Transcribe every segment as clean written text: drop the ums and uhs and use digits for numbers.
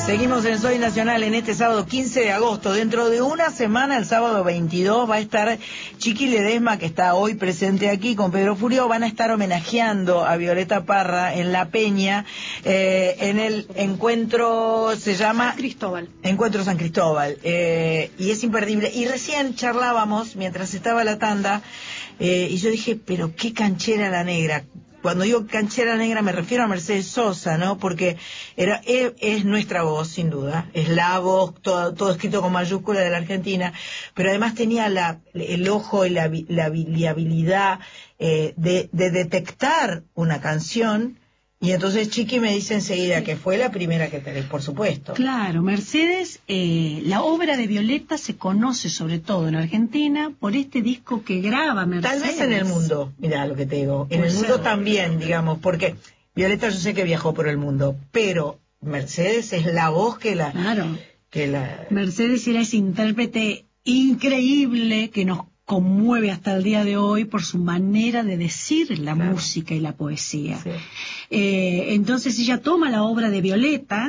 Seguimos en Soy Nacional en este sábado 15 de agosto. Dentro de una semana, el sábado 22, va a estar Chiqui Ledesma, que está hoy presente aquí con Pedro Furio. Van a estar homenajeando a Violeta Parra en La Peña, en el encuentro, se llama San Cristóbal. Encuentro San Cristóbal. Y es imperdible. Y recién charlábamos, mientras estaba la tanda, y yo dije, pero qué canchera la negra. Cuando digo canchera negra me refiero a Mercedes Sosa, ¿no? Porque es nuestra voz, sin duda. Es la voz, todo escrito con mayúscula de la Argentina. Pero además tenía el ojo y la habilidad de detectar una canción. Y entonces Chiqui me dice enseguida que fue la primera que tenés, por supuesto. Claro, Mercedes, la obra de Violeta se conoce sobre todo en Argentina por este disco que graba Mercedes. Tal vez en el mundo, mirá lo que te digo, en el mundo también, digamos, porque Violeta yo sé que viajó por el mundo, pero Mercedes es la voz que la... Claro, que la... Mercedes era ese intérprete increíble que nos conmueve hasta el día de hoy por su manera de decir la música y la poesía. Sí. Entonces ella toma la obra de Violeta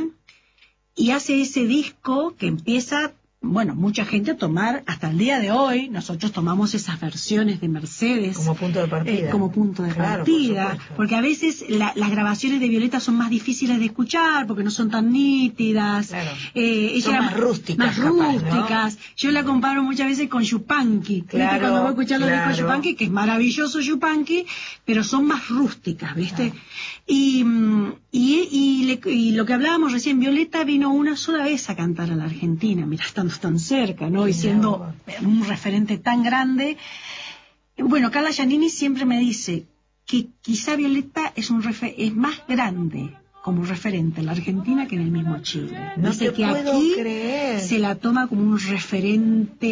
y hace ese disco que empieza, bueno, mucha gente a tomar, hasta el día de hoy, nosotros tomamos esas versiones de Mercedes como punto de partida. Como punto de partida, porque a veces las grabaciones de Violeta son más difíciles de escuchar, porque no son tan nítidas. Claro. Ella son más rústicas. Más rústicas. ¿No? Yo la comparo muchas veces con Yupanqui. Claro, cuando voy a escuchar los discos de Yupanqui, que es maravilloso Yupanqui, pero son más rústicas, ¿viste? Claro. Y lo que hablábamos recién, Violeta vino una sola vez a cantar a la Argentina, mira, estando tan cerca, ¿no? Y siendo un referente tan grande. Bueno, Carla Giannini siempre me dice que quizá Violeta es más grande como referente en la Argentina que en el mismo Chile. No dice te que puedo aquí creer. Se la toma como un referente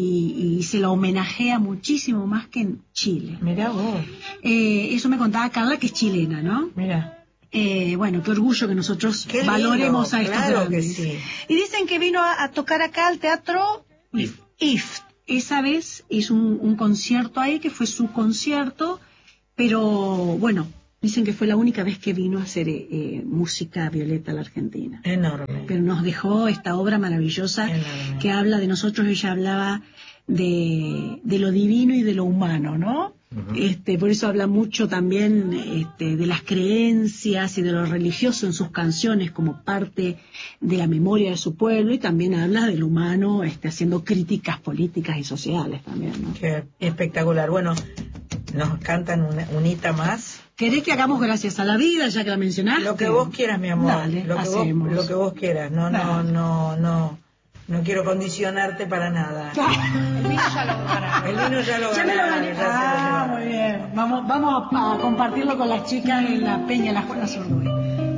y se la homenajea muchísimo más que en Chile. Mirá vos. Eso me contaba Carla, que es chilena, ¿no? Mira. Bueno, qué orgullo que nosotros valoremos a estos grandes. Que sí. Y dicen que vino a tocar acá al teatro IF. Esa vez hizo un concierto ahí, que fue su concierto, pero bueno, dicen que fue la única vez que vino a hacer música Violeta a la Argentina. Enorme. Pero nos dejó esta obra maravillosa que habla de nosotros. Ella hablaba de lo divino y de lo humano, ¿no? Por eso habla mucho también de las creencias y de lo religioso en sus canciones como parte de la memoria de su pueblo, y también habla del humano haciendo críticas políticas y sociales también, ¿no? Qué espectacular. Bueno, nos cantan una unita más. ¿Querés que hagamos Gracias a la Vida, ya que la mencionaste? Lo que vos quieras, mi amor. Dale, lo que vos quieras. No quiero condicionarte para nada. El vino ya lo ganará. El vino ya lo ganará. Muy bien. Vamos a compartirlo con las chicas en la Peña, la Juana Zurduy.